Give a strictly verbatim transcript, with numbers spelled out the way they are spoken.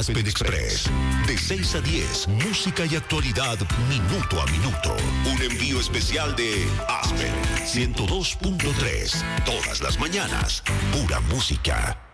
Aspen Express. De seis a diez, música y actualidad minuto a minuto. Un envío especial de Aspen ciento dos punto tres. Todas las mañanas, pura música.